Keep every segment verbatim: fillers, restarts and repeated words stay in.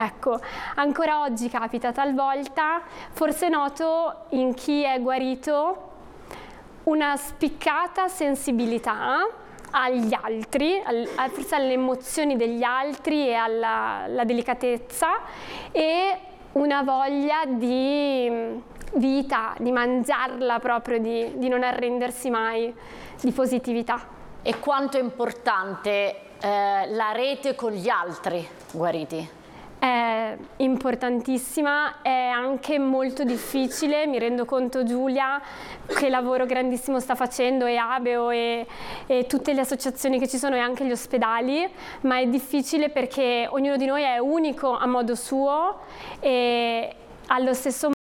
Ecco, ancora oggi capita talvolta, forse noto in chi è guarito una spiccata sensibilità agli altri, al, forse alle emozioni degli altri e alla, alla delicatezza, e una voglia di vita, di mangiarla proprio, di, di non arrendersi mai, di positività. E quanto è importante eh, la rete con gli altri guariti? È importantissima, è anche molto difficile, mi rendo conto Giulia che lavoro grandissimo sta facendo, e Abeo e, e tutte le associazioni che ci sono e anche gli ospedali, ma è difficile perché ognuno di noi è unico a modo suo e allo stesso modo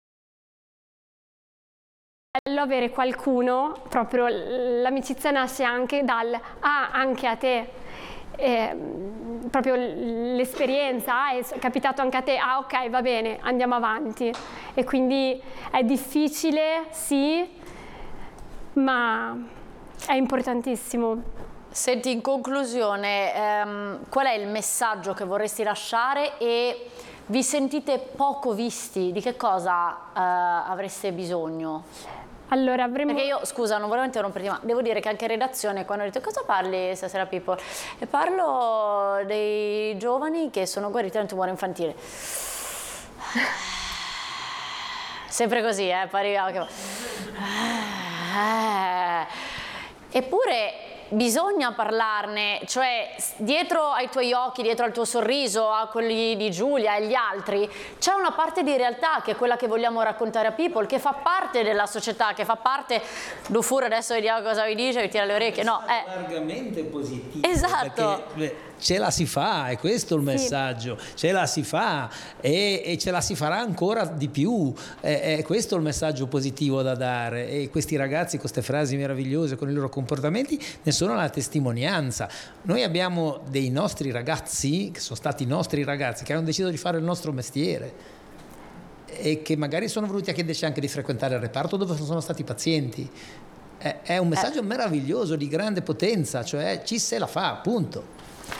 è bello avere qualcuno, proprio l'amicizia nasce anche dal ah, anche a te. Eh, proprio l'esperienza, ah, è capitato anche a te, ah ok, va bene, andiamo avanti. E quindi è difficile, sì, ma è importantissimo. Senti, in conclusione, ehm, qual è il messaggio che vorresti lasciare, e vi sentite poco visti? Di che cosa eh, avreste bisogno? Allora, avremmo... Perché io, scusa, non volevo interromperti, ma devo dire che anche in redazione, quando ho detto cosa parli stasera People, e parlo dei giovani che sono guariti da un tumore infantile. Sempre così, eh, pari... Eppure bisogna parlarne, cioè dietro ai tuoi occhi, dietro al tuo sorriso, a quelli di Giulia e gli altri, c'è una parte di realtà che è quella che vogliamo raccontare a People, che fa parte della società, che fa parte... Dufour adesso vediamo cosa vi dice, vi tira le orecchie, no, è largamente positivo. Esatto. Perché, beh, ce la si fa, è questo il messaggio, sì. Ce la si fa e, e ce la si farà ancora di più, è, è questo il messaggio positivo da dare, e questi ragazzi con queste frasi meravigliose, con i loro comportamenti, ne sono la testimonianza. Noi abbiamo dei nostri ragazzi, che sono stati i nostri ragazzi, che hanno deciso di fare il nostro mestiere e che magari sono venuti a chiederci anche di frequentare il reparto dove sono stati pazienti. È, è un messaggio eh. meraviglioso, di grande potenza, cioè ci se la fa, appunto.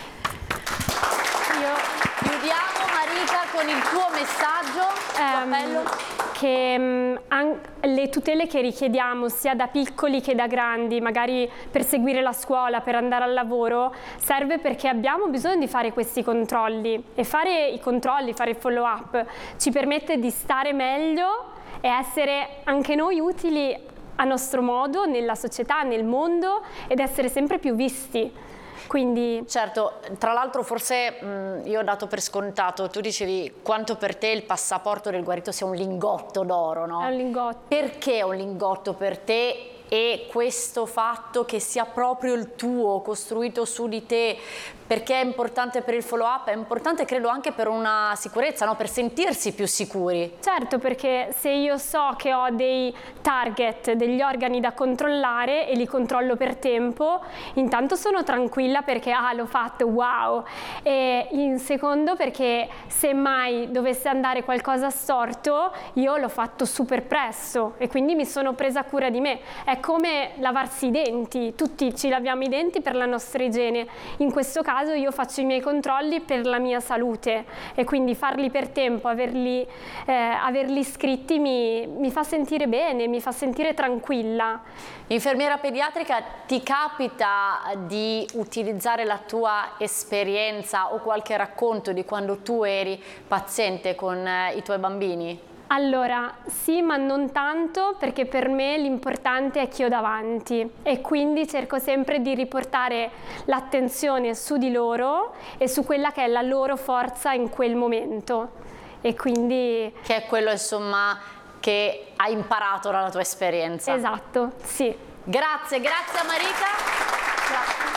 Chiudiamo, Marika, con il tuo messaggio, um, appello. Che um, an- le tutele che richiediamo sia da piccoli che da grandi, magari per seguire la scuola, per andare al lavoro, serve perché abbiamo bisogno di fare questi controlli, e fare i controlli, fare il follow up ci permette di stare meglio e essere anche noi utili a nostro modo nella società, nel mondo, ed essere sempre più visti. Quindi... Certo, tra l'altro forse mh, io ho dato per scontato, tu dicevi quanto per te il passaporto del guarito sia un lingotto d'oro, no? È un lingotto. Perché è un lingotto per te, e questo fatto che sia proprio il tuo, costruito su di te? Perché è importante per il follow up, è importante credo anche per una sicurezza, no? Per sentirsi più sicuri. Certo, perché se io so che ho dei target, degli organi da controllare e li controllo per tempo, intanto sono tranquilla perché ah, l'ho fatto, wow. E in secondo perché se mai dovesse andare qualcosa storto, io l'ho fatto super presto e quindi mi sono presa cura di me. È come lavarsi i denti, tutti ci laviamo i denti per la nostra igiene, in questo caso io faccio i miei controlli per la mia salute, e quindi farli per tempo, averli, eh, averli scritti mi, mi fa sentire bene, mi fa sentire tranquilla. Infermiera pediatrica, ti capita di utilizzare la tua esperienza o qualche racconto di quando tu eri paziente con i tuoi bambini? Allora, sì, ma non tanto, perché per me l'importante è chi ho davanti, e quindi cerco sempre di riportare l'attenzione su di loro e su quella che è la loro forza in quel momento. E quindi... Che è quello, insomma, che hai imparato dalla tua esperienza. Esatto, sì. Grazie, grazie a Marika. Grazie.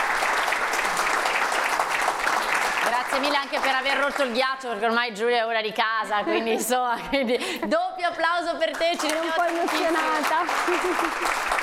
Grazie mille anche per aver rotto il ghiaccio, perché ormai Giulia è una di casa, quindi insomma, quindi doppio applauso per te, ci sono un po' emozionata.